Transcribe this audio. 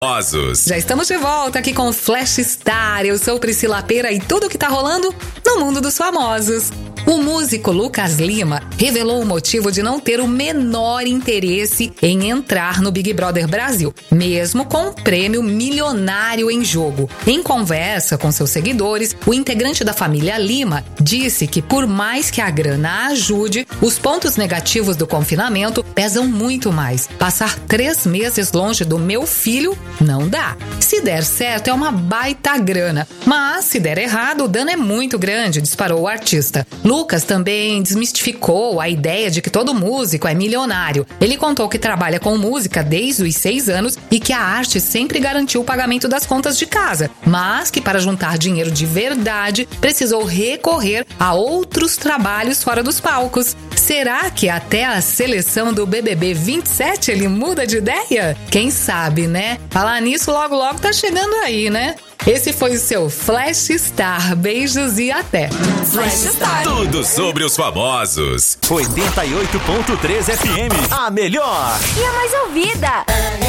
Famosos. Já estamos de volta aqui com o Flash Star. Eu sou Priscila Pera e tudo o que tá rolando no mundo dos famosos. O músico Lucas Lima revelou o motivo de não ter o menor interesse em entrar no Big Brother Brasil, mesmo com um prêmio milionário em jogo. Em conversa com seus seguidores, o integrante da família Lima disse que, por mais que a grana ajude, os pontos negativos do confinamento pesam muito mais. Passar 3 meses longe do meu filho não dá. Se der certo, é uma baita grana, mas se der errado, o dano é muito grande, disparou o artista. Lucas também desmistificou a ideia de que todo músico é milionário. Ele contou que trabalha com música desde os 6 anos e que a arte sempre garantiu o pagamento das contas de casa, mas que para juntar dinheiro de verdade precisou recorrer a outros trabalhos fora dos palcos. Será que até a seleção do BBB 27 ele muda de ideia? Quem sabe, né? Falar nisso logo tá chegando aí, né? Esse foi o seu Flash Star. Beijos e até. Flash Star. Tudo sobre os famosos. 88.3 FM. A melhor. E a mais ouvida.